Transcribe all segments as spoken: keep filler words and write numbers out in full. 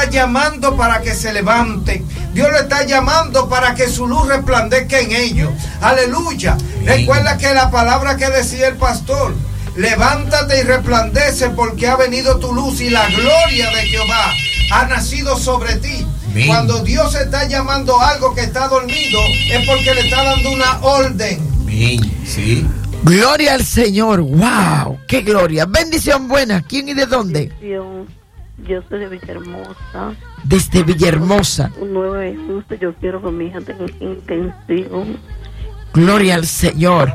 está llamando para que se levanten. Dios lo está llamando para que su luz resplandezca en ellos. Aleluya. Recuerda que la palabra que decía el pastor: levántate y resplandece, porque ha venido tu luz y la gloria de Jehová ha nacido sobre ti. Amén. Cuando Dios está llamando algo que está dormido, es porque le está dando una orden. Amén. Sí. Gloria al Señor. Wow, qué gloria. Bendición buena. ¿Quién y de dónde? Bendición. Yo soy de Villahermosa. Desde Villahermosa. Un nuevo Jesús. Yo quiero que mi hija tenga intensivo. Gloria al Señor.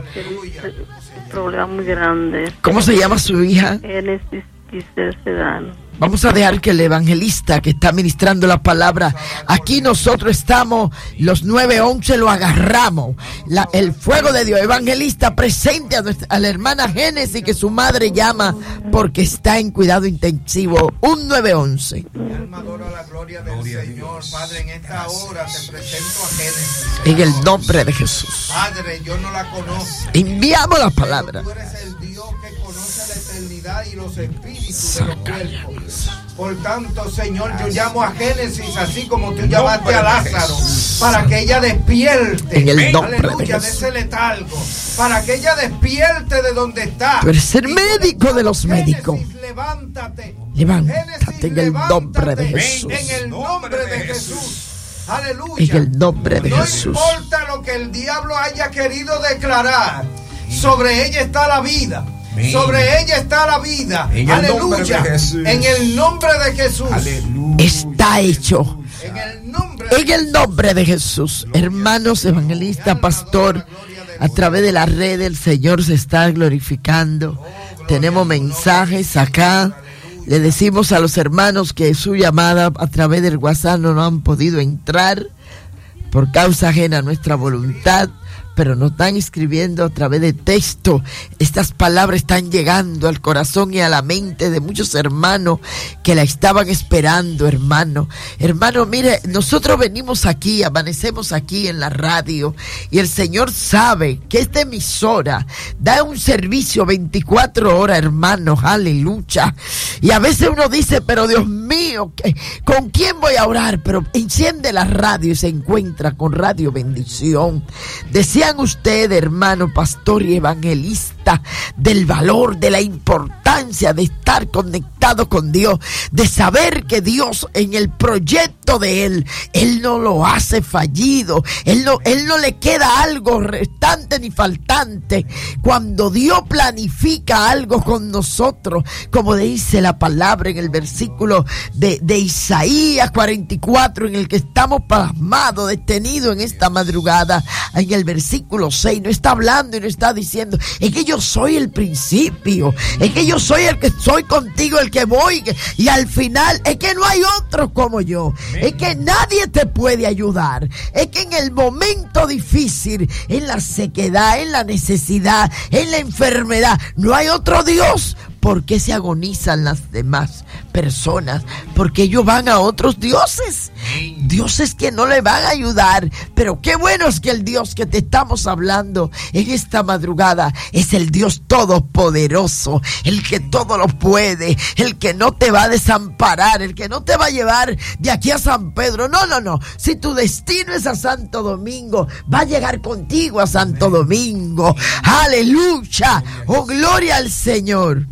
Un problema muy grande. ¿Cómo se llama su hija? Génesis Giselle Sedano. Vamos a dejar que el evangelista que está ministrando la palabra, aquí nosotros estamos, los nueve once lo agarramos, la, el fuego de Dios. Evangelista, presente a, nuestra, a la hermana Génesis, que su madre llama porque está en cuidado intensivo. Un nueve once. Mi alma adora la gloria del gloria Señor. Padre, en esta Gracias. Hora te presento a Génesis. En el nombre de Jesús. Padre, yo no la conozco. Enviamos la palabra. Tú eres el Dios que conoce la eternidad y los espíritus de los cuerpos. Por tanto, Señor, yo llamo a Génesis, así como tú llamaste a Lázaro, para que ella despierte. En el nombre Aleluya, de ese letargo, para que ella despierte de donde está. Tú eres el médico de los médicos. Génesis, levántate. Levántate en el nombre de Jesús. En el nombre de Jesús. Aleluya. En el nombre de no Jesús. No importa lo que el diablo haya querido declarar, sobre ella está la vida. Amén. Sobre ella está la vida. En Aleluya. En el nombre de Jesús. Aleluya. Está hecho. En el nombre de, en el nombre de Jesús. Hermanos, evangelista, pastor, a través de la red el Señor se está glorificando. Oh, tenemos mensajes acá. Le decimos a los hermanos que su llamada a través del WhatsApp no, no han podido entrar por causa ajena a nuestra voluntad, pero nos están escribiendo a través de texto. Estas palabras están llegando al corazón y a la mente de muchos hermanos que la estaban esperando, hermano. Hermano, mire, nosotros venimos aquí, amanecemos aquí en la radio, y el Señor sabe que esta emisora da un servicio veinticuatro horas, hermanos, aleluya. Y a veces uno dice, pero Dios mío, ¿con quién voy a orar? Pero enciende la radio y se encuentra con Radio Bendición. Decía usted, hermano pastor y evangelista, del valor, de la importancia de estar conectado con Dios, de saber que Dios en el proyecto de Él, Él no lo hace fallido, Él no, Él no le queda algo restante ni faltante. Cuando Dios planifica algo con nosotros, como dice la palabra en el versículo de, de Isaías cuarenta y cuatro, en el que estamos pasmados, detenidos en esta madrugada, en el versículo Versículo seis, no está hablando y no está diciendo, es que yo soy el principio, es que yo soy el que soy contigo, el que voy, y al final es que no hay otro como yo, es que nadie te puede ayudar, es que en el momento difícil, en la sequedad, en la necesidad, en la enfermedad, no hay otro Dios. ¿Por qué se agonizan las demás personas? Porque ellos van a otros dioses, dioses que no le van a ayudar. Pero qué bueno es que el Dios que te estamos hablando en esta madrugada es el Dios todopoderoso, el que todo lo puede, el que no te va a desamparar, el que no te va a llevar de aquí a San Pedro. No, no, no. Si tu destino es a Santo Domingo, va a llegar contigo a Santo Domingo. Aleluya. Oh, gloria al Señor.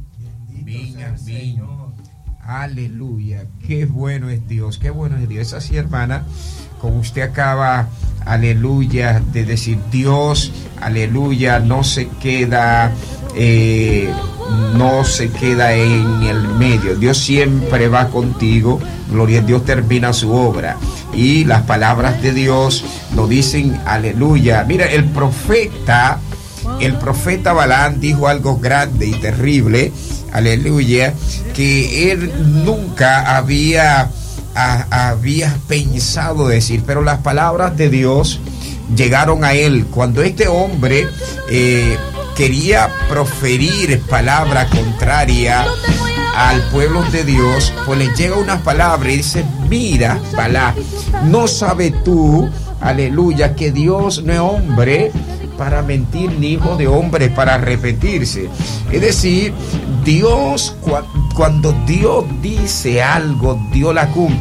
Aleluya, qué bueno es Dios, qué bueno es Dios. Así, hermana, como usted acaba, aleluya, de decir, Dios, aleluya, no se queda, eh, no se queda en el medio. Dios siempre va contigo. Gloria a Dios, termina su obra. Y las palabras de Dios lo dicen, aleluya. Mira, el profeta, el profeta Balaam dijo algo grande y terrible, aleluya, que él nunca había, a, había pensado decir, pero las palabras de Dios llegaron a él. Cuando este hombre eh, quería proferir palabra contraria al pueblo de Dios, pues le llega una palabra y dice, mira, Balaam, ¿no sabes tú, aleluya, que Dios no es hombre para mentir, ni hijo de hombre para arrepentirse? Es decir, Dios, cuando Dios dice algo, Dios la cumple.